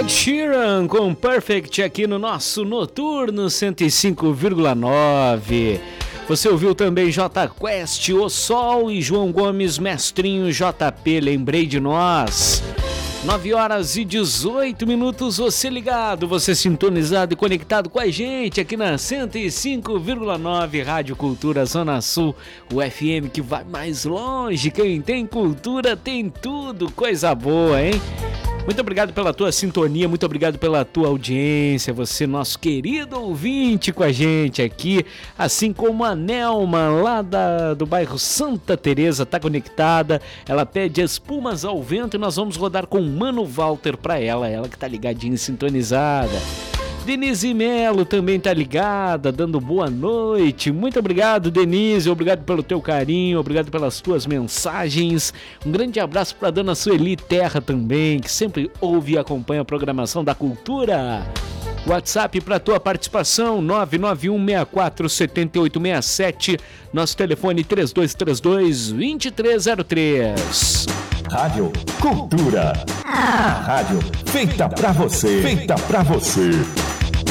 Ed Sheeran com Perfect aqui no nosso Noturno 105,9. Você ouviu também J Quest, O Sol e João Gomes, Mestrinho JP, Lembrei de Nós. 9 horas e 18 minutos, você ligado, você sintonizado e conectado com a gente aqui na 105,9 Rádio Cultura Zona Sul, o FM que vai mais longe. Quem tem cultura tem tudo, coisa boa, hein? Muito obrigado pela tua sintonia, muito obrigado pela tua audiência, você, nosso querido ouvinte com a gente aqui, assim como a Nelma, lá do bairro Santa Teresa, tá conectada, ela pede Espumas ao Vento e nós vamos rodar com o Mano Walter pra ela que tá ligadinha e sintonizada. Denise Melo também tá ligada, dando boa noite. Muito obrigado, Denise, obrigado pelo teu carinho, obrigado pelas tuas mensagens. Um grande abraço pra dona Sueli Terra também, que sempre ouve e acompanha a programação da cultura. WhatsApp para tua participação, 991647867, nosso telefone 3232-2303. Rádio Cultura, a rádio feita pra você, feita pra você.